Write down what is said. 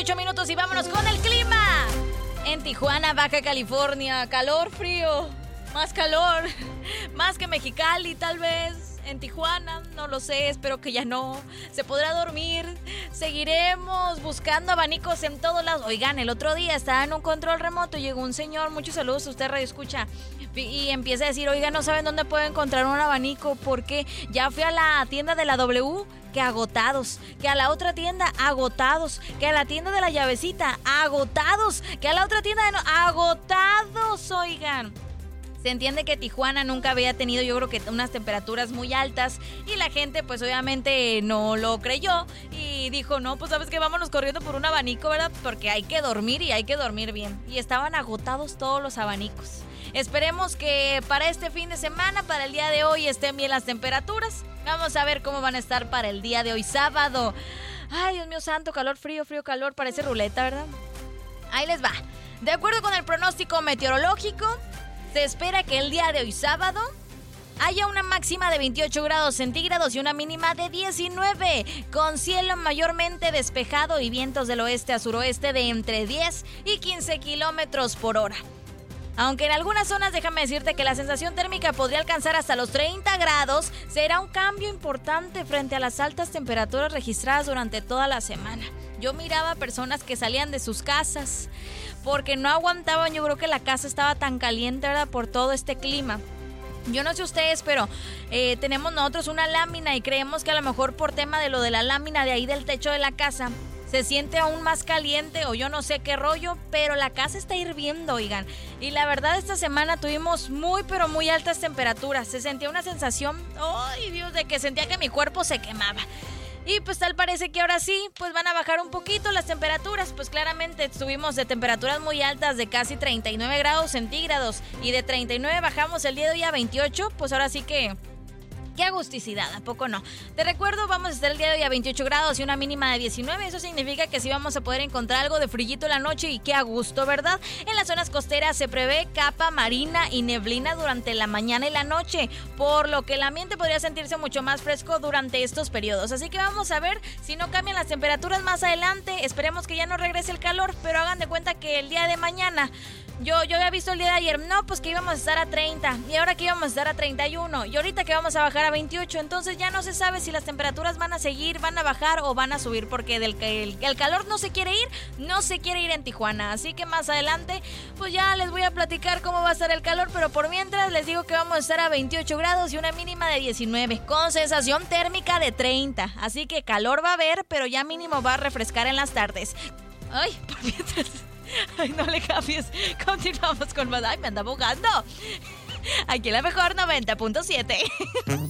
28 minutos y vámonos con el clima. En Tijuana, Baja California, calor, frío, más calor, más que Mexicali tal vez. En Tijuana, no lo sé, espero que ya no. Se podrá dormir. Seguiremos buscando abanicos en todos lados. Oigan, el otro día estaba en un control remoto y llegó un señor, muchos saludos a usted, radio escucha, y empieza a decir, oigan, no saben dónde puedo encontrar un abanico porque ya fui a la tienda de la W, que agotados, que a la otra tienda agotados, que a la tienda de la llavecita agotados, que a la otra tienda de agotados, oigan. Se entiende que Tijuana nunca había tenido, yo creo que unas temperaturas muy altas y la gente pues obviamente no lo creyó y dijo, no, pues sabes que vámonos corriendo por un abanico, ¿verdad? Porque hay que dormir y hay que dormir bien. Y estaban agotados todos los abanicos. Esperemos que para este fin de semana, para el día de hoy, estén bien las temperaturas. Vamos a ver cómo van a estar para el día de hoy, sábado. Ay, Dios mío santo, calor, frío, frío, calor, parece ruleta, ¿verdad? Ahí les va. De acuerdo con el pronóstico meteorológico, se espera que el día de hoy, sábado, haya una máxima de 28 grados centígrados y una mínima de 19, con cielo mayormente despejado y vientos del oeste a suroeste de entre 10 y 15 kilómetros por hora. Aunque en algunas zonas, déjame decirte que la sensación térmica podría alcanzar hasta los 30 grados, será un cambio importante frente a las altas temperaturas registradas durante toda la semana. Yo miraba personas que salían de sus casas porque no aguantaban, yo creo que la casa estaba tan caliente, ¿verdad? Por todo este clima. Yo no sé ustedes, pero tenemos nosotros una lámina y creemos que a lo mejor por tema de lo de la lámina de ahí del techo de la casa se siente aún más caliente o yo no sé qué rollo, pero la casa está hirviendo, oigan. Y la verdad esta semana tuvimos muy pero muy altas temperaturas. Se sentía una sensación, ¡ay Dios!, de que sentía que mi cuerpo se quemaba. Y pues tal parece que ahora sí, pues van a bajar un poquito las temperaturas. Pues claramente estuvimos de temperaturas muy altas de casi 39 grados centígrados. Y de 39 bajamos el día de hoy a 28, pues ahora sí que... ¡qué agusticidad! ¿A poco no? Te recuerdo, vamos a estar el día de hoy a 28 grados y una mínima de 19. Eso significa que sí vamos a poder encontrar algo de frillito en la noche y qué a gusto, ¿verdad? En las zonas costeras se prevé capa marina y neblina durante la mañana y la noche, por lo que el ambiente podría sentirse mucho más fresco durante estos periodos. Así que vamos a ver si no cambian las temperaturas más adelante. Esperemos que ya no regrese el calor, pero hagan de cuenta que el día de mañana... Yo había visto el día de ayer, no, pues que íbamos a estar a 30 y ahora que íbamos a estar a 31 y ahorita que vamos a bajar a 28, entonces ya no se sabe si las temperaturas van a seguir, van a bajar o van a subir porque el calor no se quiere ir en Tijuana, así que más adelante pues ya les voy a platicar cómo va a estar el calor, pero por mientras les digo que vamos a estar a 28 grados y una mínima de 19 con sensación térmica de 30, así que calor va a haber, pero ya mínimo va a refrescar en las tardes. Ay, por mientras... Ay, no le cambies. Continuamos con más. Ay, me anda ahogando. Aquí la mejor 90.7.